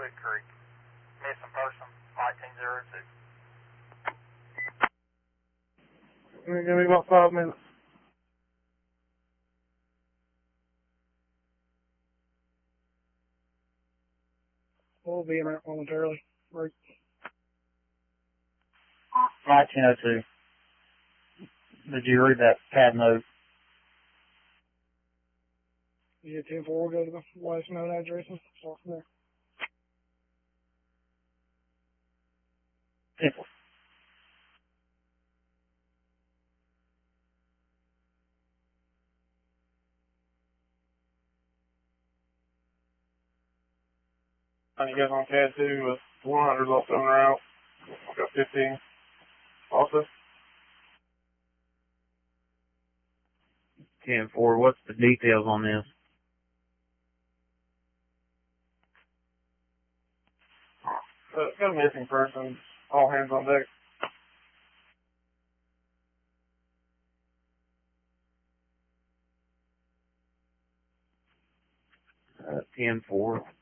Wood Creek. Missing person, 1902. Give me about 5 minutes. We'll be in that momentarily. Right. 1902. Did you read that pad note? Yeah, 10-4, we'll go to the last known address and start from there. 10-4. You guys on CAD 2 with 100 lost owner out. Got 15. Also. 10-4. What's the details on this? Got a missing person. All hands on deck. 10-4.